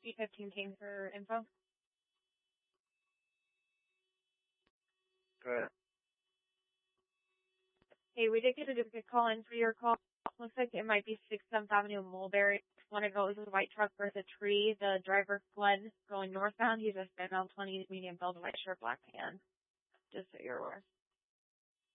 815 King for info. Go ahead. Hey, we did get a duplicate call in for your call. Looks like it might be 6th, 7th Avenue, Mulberry. When it goes with a white truck versus a tree, the driver fled going northbound. He's a spin on 20 medium build, white shirt, black tan. Just so you're aware.